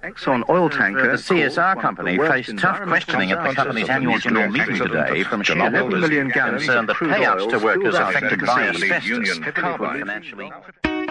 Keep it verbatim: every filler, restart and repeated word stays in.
Exxon oil tanker... The C S R company faced tough questioning at the company's annual general meeting today from shareholders concerned that payouts to workers affected by asbestos could be financially...